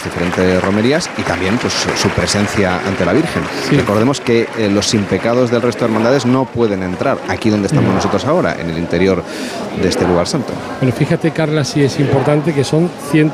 diferentes romerías y también pues su presencia ante la Virgen. Sí. Recordemos que los sin pecados del resto de hermandades no pueden entrar aquí donde estamos nosotros ahora, en el interior de este lugar santo. Bueno, fíjate, Carla, si es importante que son 100